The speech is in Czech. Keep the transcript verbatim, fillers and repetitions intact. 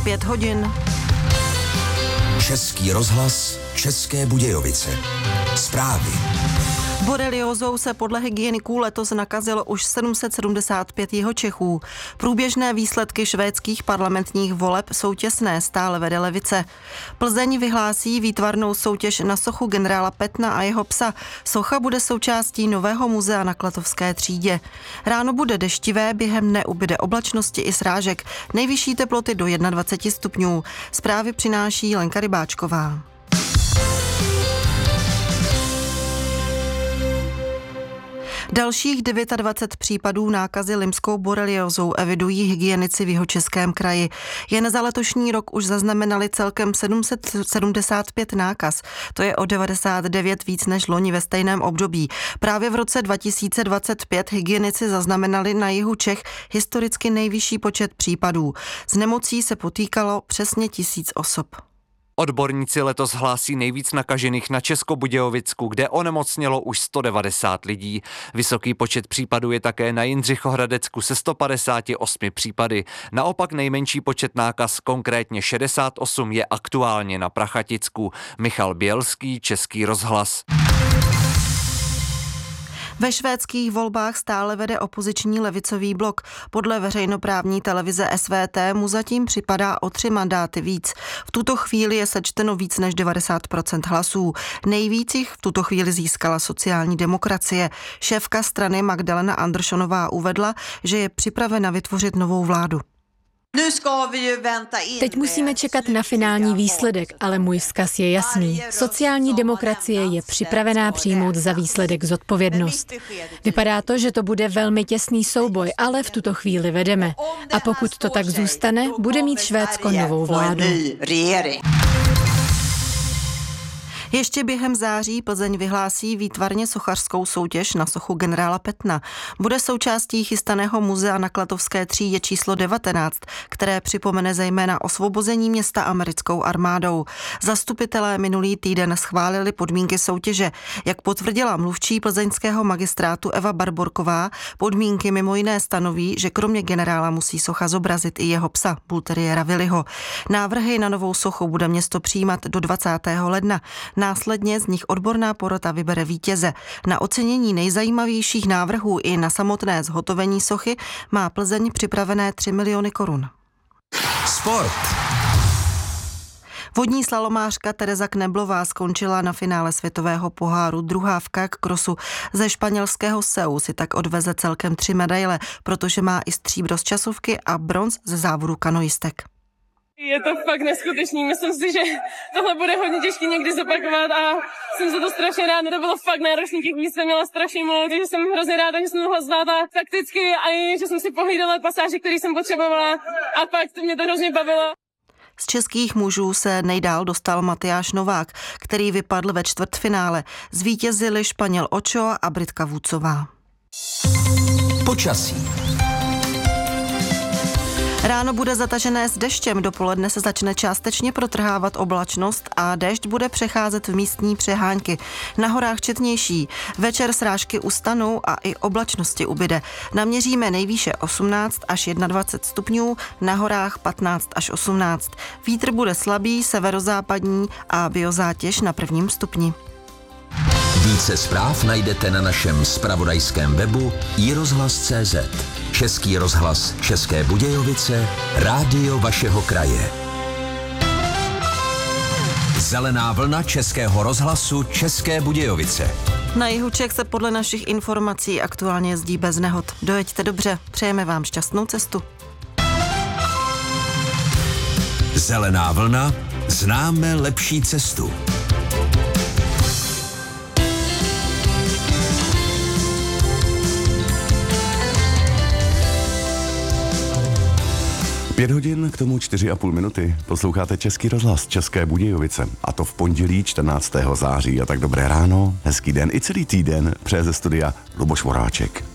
Pět hodin. Český rozhlas, České Budějovice. Zprávy. Boreliózou se podle hygieniků letos nakazilo už sedm set sedmdesát pět Jihočechů. Průběžné výsledky švédských parlamentních voleb jsou těsné, stále vede levice. Plzeň vyhlásí výtvarnou soutěž na sochu generála Petna a jeho psa. Socha bude součástí nového muzea na Klatovské třídě. Ráno bude deštivé, během dne ubyde oblačnosti i srážek. Nejvyšší teploty do dvacet jedna stupňů. Zprávy přináší Lenka Rybáčková. Dalších dvacet devět případů nákazy limskou boreliózou evidují hygienici v Jihočeském kraji. Jen za letošní rok už zaznamenali celkem sedm set sedmdesát pět nákaz. To je o devadesát devět víc než loni ve stejném období. Právě v roce dva tisíce dvacet pět hygienici zaznamenali na jihu Čech historicky nejvyšší počet případů. S nemocí se potýkalo přesně tisíc osob. Odborníci letos hlásí nejvíc nakažených na Českobudějovicku, kde onemocnělo už sto devadesát lidí. Vysoký počet případů je také na Jindřichohradecku se sto padesáti osmi případy. Naopak nejmenší počet nákaz, konkrétně šedesát osm, je aktuálně na Prachaticku. Michal Bělský, Český rozhlas. Ve švédských volbách stále vede opoziční levicový blok. Podle veřejnoprávní televize S V T mu zatím připadá o tři mandáty víc. V tuto chvíli je sečteno víc než devadesát procent hlasů. Nejvíc jich v tuto chvíli získala sociální demokracie. Šéfka strany Magdalena Anderssonová uvedla, že je připravena vytvořit novou vládu. Teď musíme čekat na finální výsledek, ale můj vzkaz je jasný. Sociální demokracie je připravená přijmout za výsledek zodpovědnost. Vypadá to, že to bude velmi těsný souboj, ale v tuto chvíli vedeme. A pokud to tak zůstane, bude mít Švédsko novou vládu. Ještě během září Plzeň vyhlásí výtvarně sochařskou soutěž na sochu generála Petna. Bude součástí chystaného muzea na Klatovské třídě číslo devatenáct, které připomene zejména osvobození města americkou armádou. Zastupitelé minulý týden schválili podmínky soutěže. Jak potvrdila mluvčí plzeňského magistrátu Eva Barborková, podmínky mimo jiné stanoví, že kromě generála musí socha zobrazit i jeho psa, bulteriéra Willyho. Návrhy na novou sochu bude město přijímat do dvacátého ledna. Následně z nich odborná porota vybere vítěze. Na ocenění nejzajímavějších návrhů i na samotné zhotovení sochy má Plzeň připravené tři miliony korun. Sport. Vodní slalomářka Tereza Kneblová skončila na finále světového poháru druhá v kajak-krosu. Ze španělského Seu si tak odveze celkem tři medaile, protože má i stříbro z časovky a bronz ze závodu kanoistek. Je to fakt neskutečný, myslím si, že tohle bude hodně těžké někdy zopakovat a jsem za to strašně ráda, to bylo fakt náročný, těch míst jsem měla strašně moc, takže jsem hrozně ráda, že jsem mohla zvládat takticky a i, že jsem si pohlídala pasáže, které jsem potřebovala a fakt mě to hrozně bavilo. Z českých mužů se nejdál dostal Matyáš Novák, který vypadl ve čtvrtfinále. Zvítězili Španěl Ochoa a Britka Vůcová. Počasí. Ráno bude zatažené s deštěm, dopoledne se začne částečně protrhávat oblačnost a déšť bude přecházet v místní přehánky. Na horách četnější. Večer srážky ustanou a i oblačnosti ubyde. Naměříme nejvýše osmnáct až dvacet jedna stupňů, na horách patnáct až osmnáct. Vítr bude slabý, severozápadní a biozátěž na prvním stupni. Více zpráv najdete na našem zpravodajském webu i rozhlas tečka cé zet. Český rozhlas České Budějovice, rádio vašeho kraje. Zelená vlna Českého rozhlasu České Budějovice. Na jihu Čech se podle našich informací aktuálně jezdí bez nehod. Dojeďte dobře, přejeme vám šťastnou cestu. Zelená vlna, známe lepší cestu. Pět hodin, k tomu čtyři a půl minuty. Posloucháte Český rozhlas České Budějovice. A to v pondělí čtrnáctého září. A tak dobré ráno, hezký den i celý týden přeje ze studia Luboš Voráček.